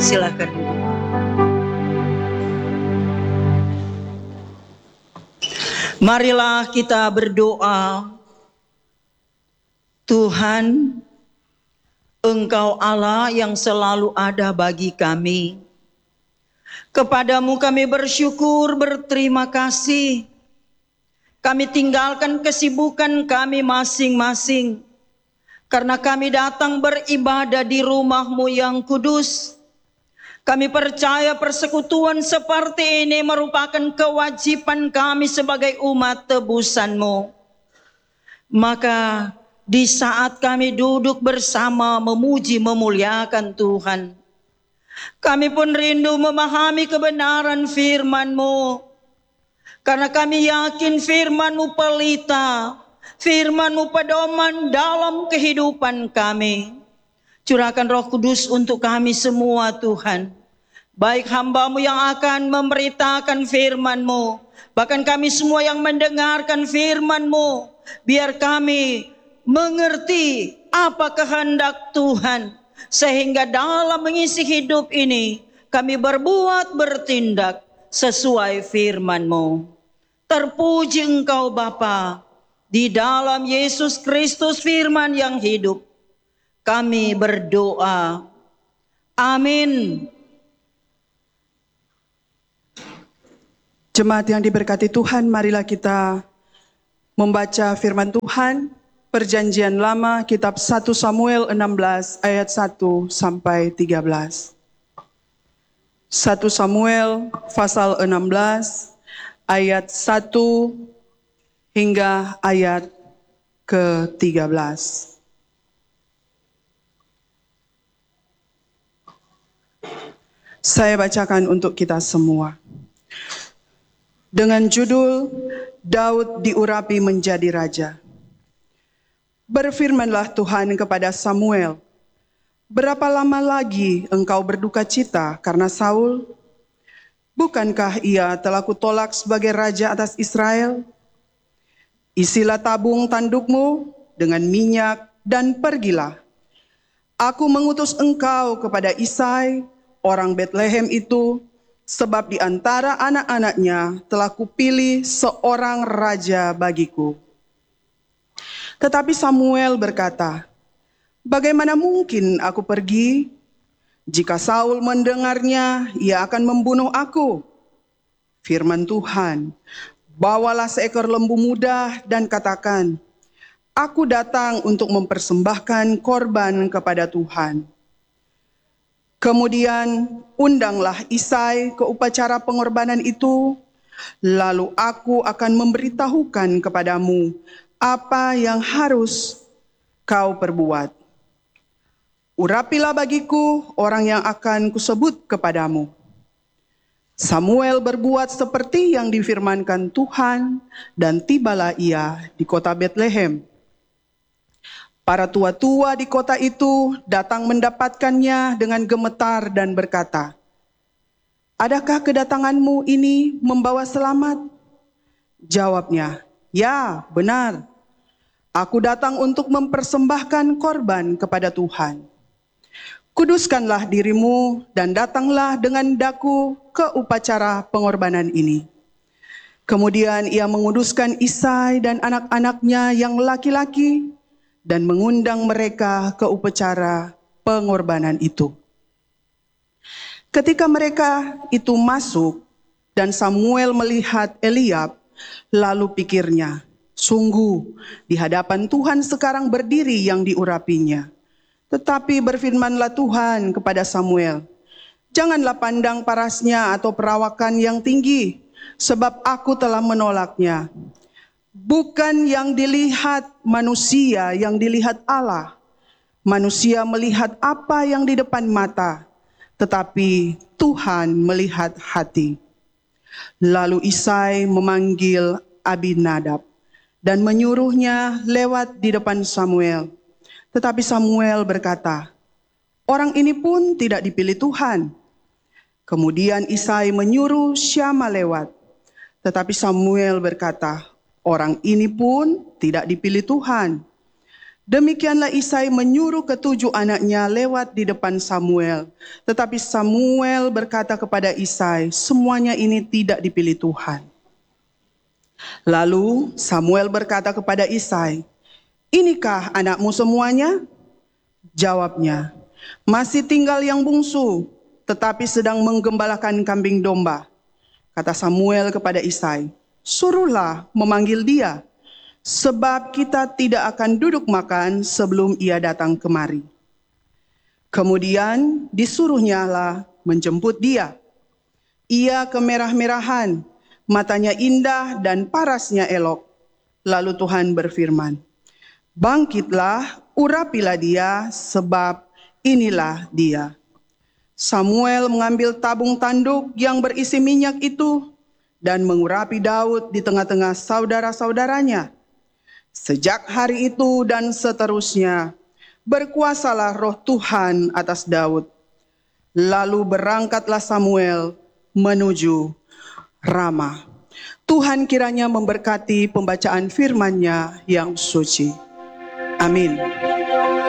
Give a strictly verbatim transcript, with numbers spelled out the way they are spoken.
Silakan duduk. Marilah kita berdoa. Tuhan, Engkau Allah yang selalu ada bagi kami. Kepadamu kami bersyukur, berterima kasih. Kami tinggalkan kesibukan kami masing-masing, karena kami datang beribadah di rumah-Mu yang kudus. Kami percaya persekutuan seperti ini merupakan kewajiban kami sebagai umat tebusan-Mu. Maka di saat kami duduk bersama memuji memuliakan Tuhan, kami pun rindu memahami kebenaran firman-Mu. Karena kami yakin firman-Mu pelita, firman-Mu pedoman dalam kehidupan kami. Curahkan Roh Kudus untuk kami semua Tuhan. Baik hamba-Mu yang akan memberitakan firman-Mu, bahkan kami semua yang mendengarkan firman-Mu. Biar kami mengerti apa kehendak Tuhan, sehingga dalam mengisi hidup ini kami berbuat bertindak sesuai firman-Mu. Terpuji Engkau Bapa, di dalam Yesus Kristus firman yang hidup kami berdoa. Amin. Jemaat yang diberkati Tuhan, marilah kita membaca firman Tuhan, Perjanjian Lama, kitab satu Samuel enam belas ayat satu sampai tiga belas. satu Samuel pasal enam belas ayat satu hingga ayat ke tiga belas. Saya bacakan untuk kita semua. Dengan judul Daud diurapi menjadi raja. Berfirmanlah Tuhan kepada Samuel, berapa lama lagi engkau berduka cita karena Saul? Bukankah ia telah kutolak sebagai raja atas Israel? Isilah tabung tandukmu dengan minyak dan pergilah. Aku mengutus engkau kepada Isai, orang Betlehem itu, sebab di antara anak-anaknya telah kupilih seorang raja bagiku. Tetapi Samuel berkata, bagaimana mungkin aku pergi? Jika Saul mendengarnya, ia akan membunuh aku. Firman Tuhan, bawalah seekor lembu muda dan katakan, aku datang untuk mempersembahkan korban kepada Tuhan. Kemudian undanglah Isai ke upacara pengorbanan itu, lalu aku akan memberitahukan kepadamu apa yang harus kau perbuat. Urapilah bagiku orang yang akan kusebut kepadamu. Samuel berbuat seperti yang difirmankan Tuhan, dan tibalah ia di kota Betlehem. Para tua-tua di kota itu datang mendapatkannya dengan gemetar dan berkata, adakah kedatanganmu ini membawa selamat? Jawabnya, ya benar. Aku datang untuk mempersembahkan korban kepada Tuhan. Kuduskanlah dirimu dan datanglah dengan daku ke upacara pengorbanan ini. Kemudian ia menguduskan Isai dan anak-anaknya yang laki-laki, dan mengundang mereka ke upacara pengorbanan itu. Ketika mereka itu masuk dan Samuel melihat Eliab, lalu pikirnya, sungguh di hadapan Tuhan sekarang berdiri yang diurapinya. Tetapi berfirmanlah Tuhan kepada Samuel, janganlah pandang parasnya atau perawakan yang tinggi, sebab aku telah menolaknya. Bukan yang dilihat manusia, yang dilihat Allah. Manusia melihat apa yang di depan mata, tetapi Tuhan melihat hati. Lalu Isai memanggil Abinadab dan menyuruhnya lewat di depan Samuel. Tetapi Samuel berkata, orang ini pun tidak dipilih Tuhan. Kemudian Isai menyuruh Syama lewat. Tetapi Samuel berkata, orang ini pun tidak dipilih Tuhan. Demikianlah Isai menyuruh ketujuh anaknya lewat di depan Samuel. Tetapi Samuel berkata kepada Isai, semuanya ini tidak dipilih Tuhan. Lalu Samuel berkata kepada Isai, inikah anakmu semuanya? Jawabnya, masih tinggal yang bungsu, tetapi sedang menggembalakan kambing domba. Kata Samuel kepada Isai, suruhlah memanggil dia, sebab kita tidak akan duduk makan sebelum ia datang kemari. Kemudian disuruhnyalah menjemput dia. Ia kemerah-merahan, matanya indah dan parasnya elok. Lalu Tuhan berfirman, bangkitlah, urapilah dia, sebab inilah dia. Samuel mengambil tabung tanduk yang berisi minyak itu dan mengurapi Daud di tengah-tengah saudara-saudaranya. Sejak hari itu dan seterusnya, berkuasalah roh Tuhan atas Daud. Lalu berangkatlah Samuel menuju Rama. Tuhan kiranya memberkati pembacaan firman-Nya yang suci. Amin.